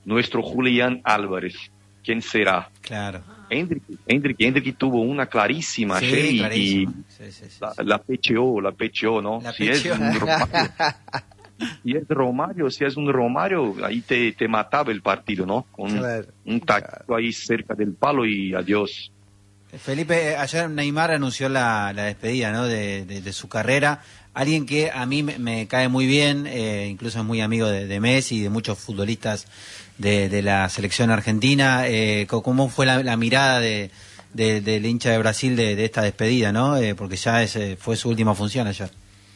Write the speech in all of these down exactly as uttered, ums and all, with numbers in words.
nuestro Julián Álvarez. ¿Quién será? Claro. Hendrick, Hendrick, Hendrick tuvo una clarísima sí, ayer y, clarísimo. sí, sí, sí, la, sí. la pecheó, la pecheó, ¿no? La si pecheó. es un Romario, si es Romario, si es un Romario, ahí te, te mataba el partido, ¿no? Con Claro, un taquito claro. ahí cerca del palo y adiós. Felipe, ayer Neymar anunció la, la despedida, ¿no? de, de, de su carrera. Alguien que a mí me, me cae muy bien, eh, incluso es muy amigo de, de Messi y de muchos futbolistas de, de la selección argentina. Eh, ¿Cómo fue la, la mirada de, de, del hincha de Brasil de, de esta despedida, ¿no? Eh, porque ya es, fue su última función ayer.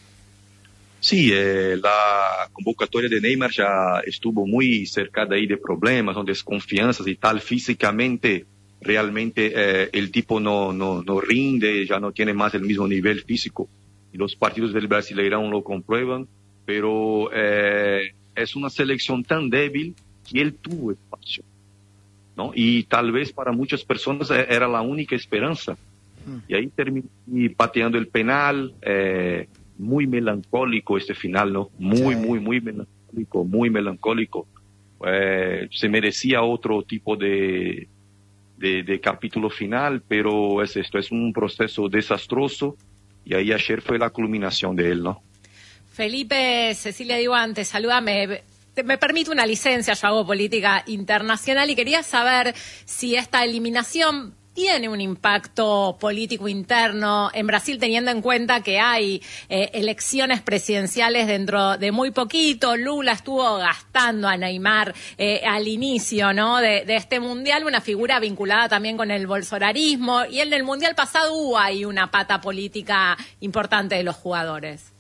Sí, eh, la convocatoria de Neymar ya estuvo muy cercada ahí de problemas, ¿no? Desconfianzas y tal. Físicamente, realmente eh, el tipo no, no, no rinde, ya no tiene más el mismo nivel físico. Y los partidos del Brasileirão lo comprueban, pero eh, es una selección tan débil que él tuvo espacio, ¿no? Y tal vez para muchas personas era la única esperanza. Y ahí terminó pateando el penal, eh, muy melancólico este final, ¿no? Muy, sí. muy, muy melancólico, muy melancólico. Eh, se merecía otro tipo de, de, de capítulo final, pero es esto, es un proceso desastroso. Y ahí ayer fue la culminación de él, ¿no? Felipe, Cecilia digo antes, salúdame. Me permite una licencia, yo hago política internacional y quería saber si esta eliminación tiene un impacto político interno en Brasil, teniendo en cuenta que hay eh, elecciones presidenciales dentro de muy poquito. Lula estuvo gastando a Neymar eh, al inicio, ¿no? de, de este mundial, una figura vinculada también con el bolsonarismo, y en el mundial pasado hubo ahí una pata política importante de los jugadores.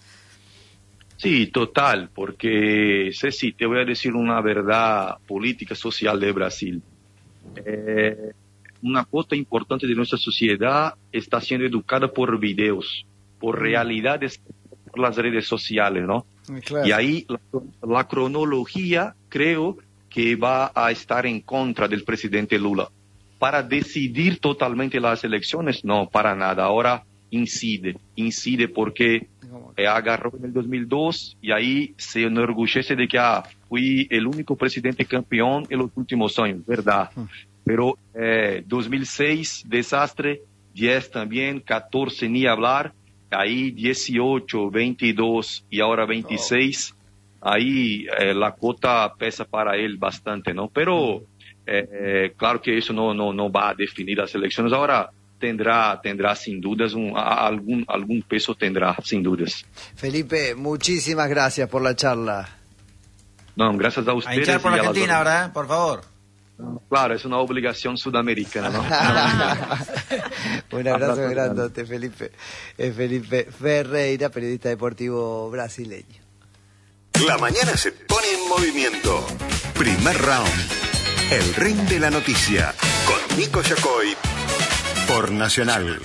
Sí, total, porque Ceci, te voy a decir una verdad política social de Brasil. Eh, una cuota importante de nuestra sociedad está siendo educada por videos, por realidades, por las redes sociales, ¿no? Claro. Y ahí la, la cronología creo que va a estar en contra del presidente Lula. Para decidir totalmente las elecciones, no, para nada. Ahora incide, incide porque eh, agarró en el dos mil dos y ahí se enorgullece de que ah, fui el único presidente campeón en los últimos años, ¿verdad? Pero eh, dos mil seis, desastre, diez también, catorce ni hablar, ahí dieciocho, veintidós y ahora veintiséis, oh. ahí eh, la cuota pesa para él bastante, ¿no? Pero eh, eh, claro que eso no, no, no va a definir las elecciones. Ahora tendrá, tendrá sin dudas, un, algún, algún peso tendrá, sin dudas. Felipe, muchísimas gracias por la charla. No, gracias a ustedes. A hinchar por la Argentina ahora, ¿eh? Por favor. Claro, es una obligación sudamericana, ¿no? Un abrazo grandote, Felipe. Es Felipe Ferreira, periodista deportivo brasileño. La mañana se pone en movimiento. Primer round. El ring de la noticia. Con Nico Yacoy. Por Nacional.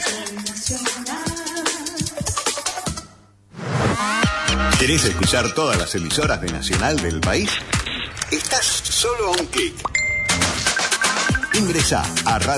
¿Querés escuchar todas las emisoras de Nacional del país? Estás solo a un clic. Ingresá a Radio